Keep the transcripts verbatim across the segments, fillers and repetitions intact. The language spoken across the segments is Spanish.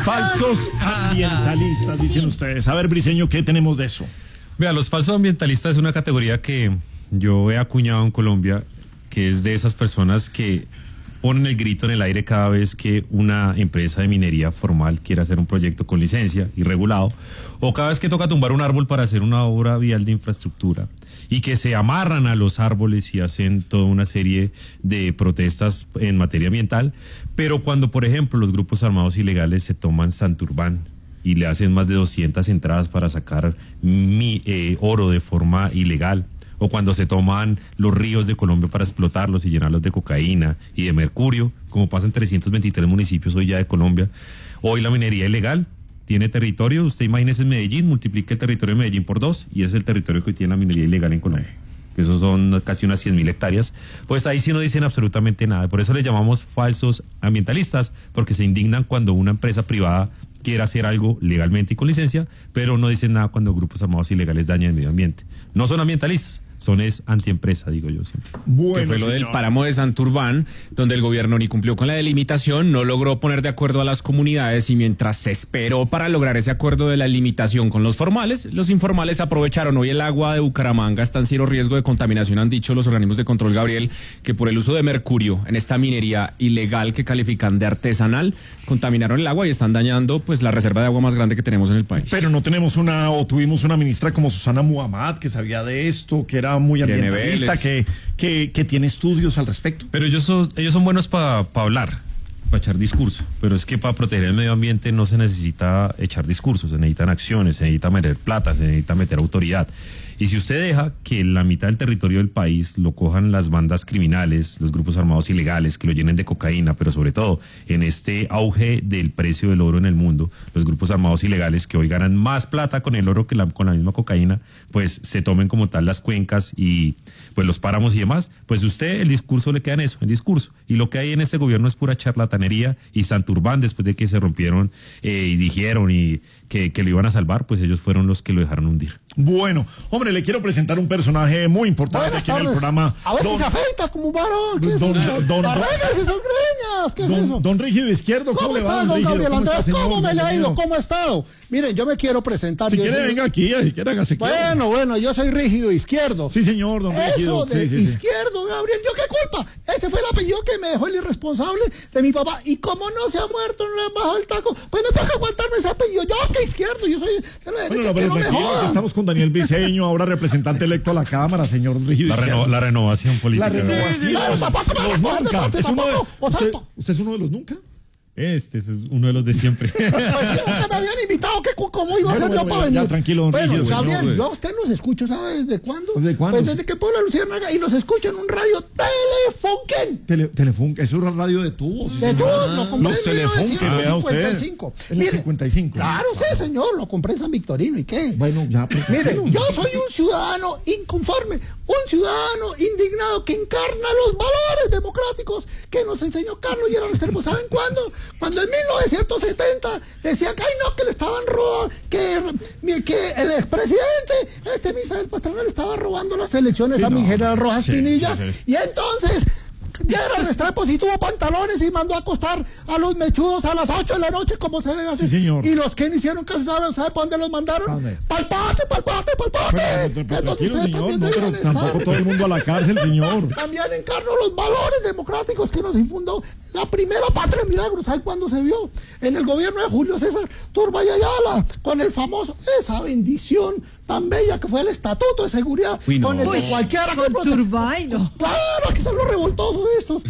falsos ambientalistas, dicen ustedes. A ver, Briceño, ¿qué tenemos de eso? Vea, los falsos ambientalistas es una categoría que yo he acuñado en Colombia, que es de esas personas que ponen el grito en el aire cada vez que una empresa de minería formal quiere hacer un proyecto con licencia y regulado, o cada vez que toca tumbar un árbol para hacer una obra vial de infraestructura, y que se amarran a los árboles y hacen toda una serie de protestas en materia ambiental, pero cuando, por ejemplo, los grupos armados ilegales se toman Santurbán y le hacen más de doscientas entradas para sacar mi, eh, oro de forma ilegal, o cuando se toman los ríos de Colombia para explotarlos y llenarlos de cocaína y de mercurio, como pasa en trescientos veintitrés municipios hoy ya de Colombia. Hoy la minería ilegal tiene territorio, usted imagínese en Medellín, multiplique el territorio de Medellín por dos, y es el territorio que hoy tiene la minería ilegal en Colombia, que esos son casi unas cien mil hectáreas. Pues ahí sí no dicen absolutamente nada, por eso les llamamos falsos ambientalistas, porque se indignan cuando una empresa privada quiere hacer algo legalmente y con licencia, pero no dicen nada cuando grupos armados ilegales dañan el medio ambiente. No son ambientalistas, son es antiempresa, digo yo siempre. Bueno, que fue lo señor. del páramo de Santurbán, donde el gobierno ni cumplió con la delimitación, no logró poner de acuerdo a las comunidades, y mientras se esperó para lograr ese acuerdo de la limitación con los formales, los informales aprovecharon. Hoy el agua de Bucaramanga está en cero riesgo de contaminación, han dicho los organismos de control, Gabriel, que por el uso de mercurio en esta minería ilegal que califican de artesanal, contaminaron el agua y están dañando pues la reserva de agua más grande que tenemos en el país. Pero no tenemos una, o tuvimos una ministra como Susana Muhammad, que sabía de esto, que era muy ambientalista, que, que, que tiene estudios al respecto. Pero ellos son, ellos son buenos para pa hablar, para echar discurso, pero es que para proteger el medio ambiente no se necesita echar discursos, se necesitan acciones, se necesita meter plata, se necesita meter autoridad. Y si usted deja que la mitad del territorio del país lo cojan las bandas criminales, los grupos armados ilegales, que lo llenen de cocaína, pero sobre todo en este auge del precio del oro en el mundo, los grupos armados ilegales que hoy ganan más plata con el oro que la, con la misma cocaína, pues se tomen como tal las cuencas y pues los páramos y demás, pues usted el discurso le queda en eso, el discurso. Y lo que hay en este gobierno es pura charlatanería, y Santurbán, después de que se rompieron eh, y dijeron y que, que lo iban a salvar, pues ellos fueron los que lo dejaron hundir. Bueno, hombre, le quiero presentar un personaje muy importante Buenas aquí tardes. en el programa. A ver don, si se afeita como un varón. ¿Qué es don, eso? don, Arreglas esas greñas. ¿Qué don, es eso? Don Rígido Izquierdo, ¿cómo, ¿Cómo le va, está, don don Rígido? Gabriel ¿Cómo Andrés? está, ¿Cómo señor? me le ha ido? Bienvenido. ¿Cómo ha estado? Miren, yo me quiero presentar. Si yo quiere, soy... venga aquí, si quiere, hágase claro. Bueno, bueno, yo soy Rígido Izquierdo. Sí, señor, don Rígido. Eso de sí, sí, sí. Izquierdo, Gabriel, ¿yo qué culpa? Ese fue el apellido que me dejó el irresponsable de mi papá. Y como no se ha muerto, no le han bajado el taco, pues me toca aguantarme ese apellido. Yo que Izquierdo, yo soy de la derecha, Bueno, no, que pero no me tranquilo, jodan. estamos con Daniel Briceño, ahora representante electo a la Cámara, señor Rígido La, Izquierdo. reno, la renovación política. La renovación. Sí, sí, claro, tampoco me Los van a coger de nunca. parte, Es uno de- tampoco, o usted, sea, ¿Usted es uno de los nunca? Este, este es uno de los de siempre. Pues si nunca me habían invitado, ¿qué, ¿cómo iba a Bueno, ser bueno, yo para ya, venir? ya, tranquilo, don Bueno, Rígido, Gabriel, bueno, yo a pues. usted los escucho, ¿sabes desde cuándo? ¿Desde cuándo? Pues desde que Puebla Luciérnaga, y los escucho en un radio Telefunken. Tele, Telefunken, eso era radio de tubos. sí, De señor. todos, lo compré Los en Telefunken, vea usted. mil novecientos cincuenta y cinco. En el Mire, cincuenta y cinco. Claro, sí, señor, lo compré en San Victorino, ¿y qué? Bueno, ya. pero- Mire, yo soy un ciudadano inconforme, un ciudadano indignado que encarna los valores democráticos que nos enseñó Carlos Lleras Restrepo. ¿Saben cuándo? Cuando en mil novecientos setenta decían que, ay no, que le estaban robando, que, que el expresidente, este Misael Pastrana, le estaba robando las elecciones Sí, a mi no. general Rojas Sí, Pinilla. sí, sí. Y entonces... Lleras Restrepo sí tuvo pantalones y mandó a acostar a los mechudos a las ocho de la noche, como se debe hacer. Sí, señor. Y los que no hicieron caso, ¿saben sabe para dónde los mandaron? ¿Pa' dónde? ¡Pal pate, pal pate, pal pate! Bueno, Que pero es donde tranquilo, ustedes señor, también no, pero deben estar. tampoco todo el mundo a la cárcel, señor. También encarno los valores democráticos que nos infundó la primera patria milagro. ¿Sabe cuándo se vio? En el gobierno de Julio César Turbay Ayala, con el famoso, esa bendición tan bella que fue el Estatuto de Seguridad, Uy, no. con el que Uy, cualquiera que con Turbay, no. Claro, aquí están los revoltosos estos.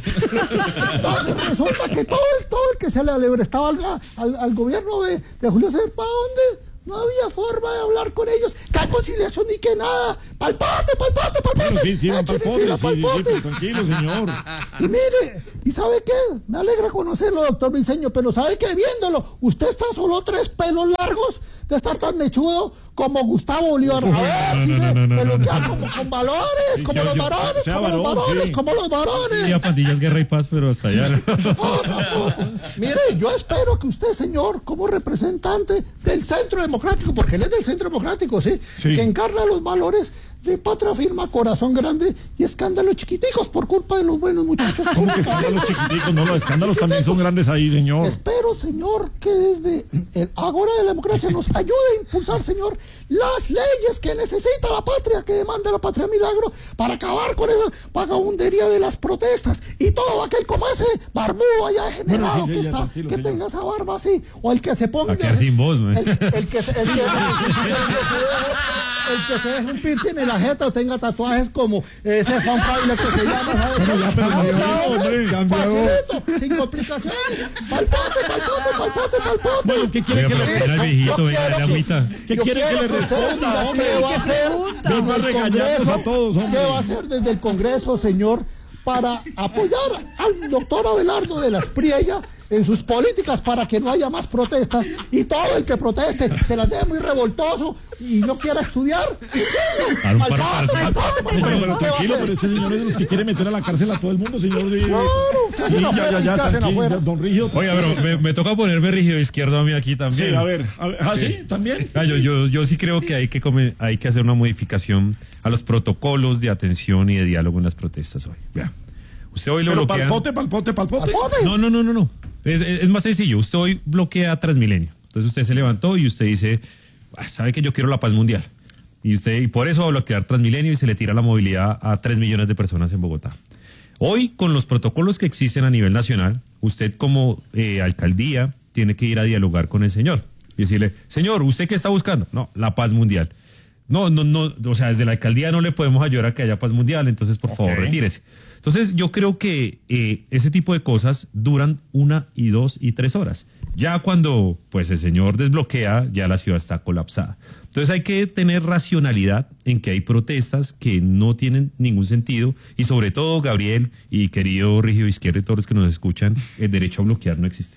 Entonces resulta que todo el, todo el que se le alebrestaba al, al, al gobierno de, de Julio César, ¿para dónde? No había forma de hablar con ellos, que hay conciliación ni que nada. ¡Palpate, palpate, palpate! Bueno, sí, sí, van Échenle pa'l pote, fila sí, pa'l sí, sí, pote. pero tranquilo, señor. Y mire, ¿y sabe qué? Me alegra conocerlo, doctor Briceño, pero ¿sabe qué? Viéndolo, usted está solo tres pelos largos de estar tan mechudo como Gustavo Bolívar. A ver, si se peluquea como con valores, Sí, como sí, los sí, varones, sea como los varón, varones, sí. como los varones. Y a pandillas, guerra y paz, pero hasta allá. No, tampoco. Mire, yo espero que usted, señor, como representante de del Centro Democrático, porque él es del Centro Democrático, ¿sí? Sí. Que encarna los valores de patria firma, corazón grande y escándalos chiquiticos por culpa de los buenos muchachos. ¿Cómo que escándalos chiquiticos? No, los escándalos también son grandes ahí, señor. Espero, señor, que desde el Ágora de la Democracia nos ayude a impulsar, señor, las leyes que necesita la patria, que demanda la patria milagro, para acabar con esa vagabundería de las protestas y todo aquel como ese barbudo allá generado, bueno, sí, sí, que, está, tranquilo, que tenga esa barba así, o el que se ponga... A quedar sin voz, el, el, el que se... El que, el que el que se deje un piercing en la jeta o tenga tatuajes como ese Juan Pablo que se llama, ¿sabes? Pero ya, pero cambió, Facilito, sin complicaciones. Palpote, palpote, palpote, palpote. Bueno, ¿qué quiere que le responda el viejito? Venga, la agüita. ¿Qué quiere que le responda, hombre? ¿Qué va a hacer desde el Congreso? A todos, ¿Qué va a hacer desde el Congreso, señor, para apoyar al doctor Abelardo de la Espriella en sus políticas para que no haya más protestas y todo el que proteste se las dé muy revoltoso y no quiera estudiar? Pero tranquilo, pero este señor es de los que quiere meter a la cárcel a todo el mundo, señor. Claro, ¿qué hacen afuera? Ya, ya, ya, don Rígido. Oiga, pero me, me toca ponerme rígido izquierdo a mí aquí también. Sí, a ver. A ver ¿Ah, sí? sí? ¿También? Ah, yo, yo, yo sí creo que hay que, come, hay que hacer una modificación a los protocolos de atención y de diálogo en las protestas hoy. Vea. Usted hoy lo pero bloquea. palpote, palpote, palpote. No, no, no, no, no. Es, es, es más sencillo. Usted hoy bloquea Transmilenio. Entonces usted se levantó y usted dice, ah, sabe que yo quiero la paz mundial. Y usted, y por eso va a bloquear Transmilenio y se le tira la movilidad a tres millones de personas en Bogotá. Hoy, con los protocolos que existen a nivel nacional, usted como eh, alcaldía tiene que ir a dialogar con el señor y decirle, señor, ¿usted qué está buscando? No, la paz mundial. No, no, no, o sea, desde la alcaldía no le podemos ayudar a que haya paz mundial, entonces por okay. favor retírese. Entonces yo creo que eh, ese tipo de cosas duran una y dos y tres horas. Ya cuando pues el señor desbloquea, ya la ciudad está colapsada. Entonces hay que tener racionalidad en que hay protestas que no tienen ningún sentido y sobre todo, Gabriel y querido Rígido Izquierdo y todos los que nos escuchan, el derecho a bloquear no existe.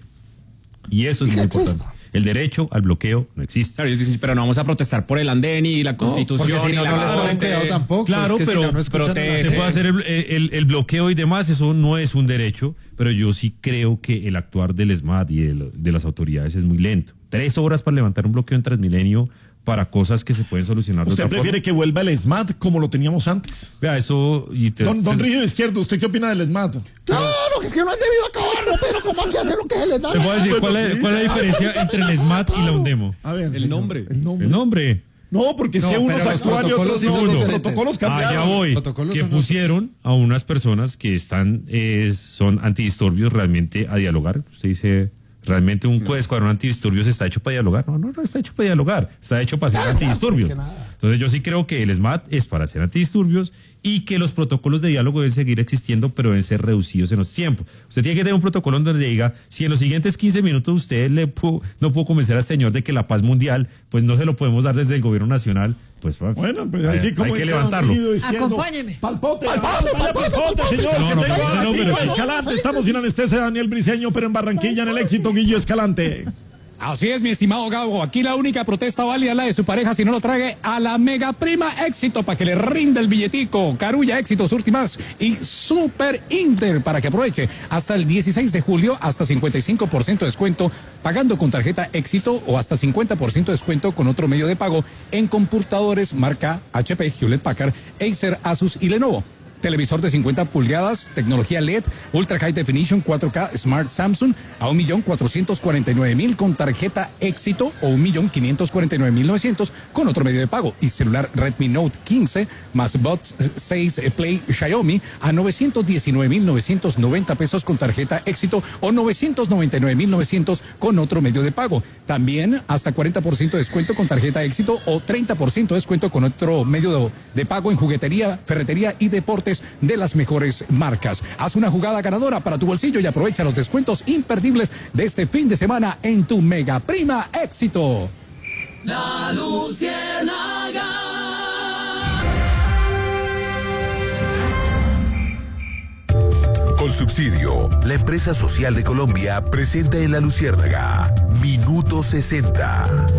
Y eso es muy importante. El derecho al bloqueo no existe. Claro, ellos dicen, pero no vamos a protestar por el andén y la Constitución. No, si no, y la no les ponen cuidado tampoco. Claro, es que pero si no, no se puede hacer el, el, el bloqueo y demás, eso no es un derecho, pero yo sí creo que el actuar del ESMAD y de, de las autoridades es muy lento. Tres horas para levantar un bloqueo en Transmilenio para cosas que se pueden solucionar de otra forma. ¿Usted prefiere que vuelva el ESMAD como lo teníamos antes? Vea, eso... Y te, don don se, Rígido Izquierdo, ¿usted qué opina del ESMAD? Claro, que es que no han debido acabarlo, pero ¿cómo hay que hacer lo que se les da? Te puedo decir, ¿cuál es, cuál es la diferencia entre el ESMAD y la UNDEMO? A ver, el señor, nombre. El nombre. El nombre. No, porque es no, que unos actúan y otros no. Los diferentes. protocolos cambiaron. Allá voy. Que pusieron a unas personas que están, eh, son antidisturbios realmente a dialogar. Usted dice... ¿Realmente un no. escuadrón antidisturbios está hecho para dialogar? No, no, no está hecho para dialogar, está hecho para hacer antidisturbios. Entonces yo sí creo que el ESMAD es para hacer antidisturbios y que los protocolos de diálogo deben seguir existiendo, pero deben ser reducidos en los tiempos. Usted tiene que tener un protocolo donde diga, si en los siguientes quince minutos usted le pudo, no pudo convencer al señor de que la paz mundial, pues no se lo podemos dar desde el gobierno nacional, pues bueno, pues así hay, como hay que levantarlo. Acompáñeme. Palpote, palpote, palpote, palpote, señor. No, no, no, no, pero Escalante, estamos sin anestesia, Daniel Briceño, pero en Barranquilla, en el Éxito, Guillo Escalante. Así es, mi estimado Gabo. Aquí la única protesta válida es la de su pareja si no lo trague a la Mega Prima Éxito para que le rinda el billetico. Carulla, Éxitos últimas y Super Inter para que aproveche hasta el dieciséis de julio hasta cincuenta y cinco por ciento de descuento pagando con tarjeta Éxito o hasta cincuenta por ciento de descuento con otro medio de pago en computadores marca H P, Hewlett Packard, Acer, Asus y Lenovo. Televisor de cincuenta pulgadas, tecnología L E D, Ultra High Definition cuatro K Smart Samsung a un millón cuatrocientos cuarenta y nueve mil con tarjeta Éxito o un millón quinientos cuarenta y nueve mil novecientos con otro medio de pago. Y celular Redmi Note quince más Buds seis Play Xiaomi a novecientos diecinueve mil novecientos noventa pesos con tarjeta Éxito o novecientos noventa y nueve mil novecientos con otro medio de pago. También hasta cuarenta por ciento de descuento con tarjeta Éxito o treinta por ciento de descuento con otro medio de pago en juguetería, ferretería y deportes de las mejores marcas. Haz una jugada ganadora para tu bolsillo y aprovecha los descuentos imperdibles de este fin de semana en tu Mega Prima Éxito. La Luciérnaga. Con subsidio, la empresa social de Colombia presenta en La Luciérnaga Minuto sesenta.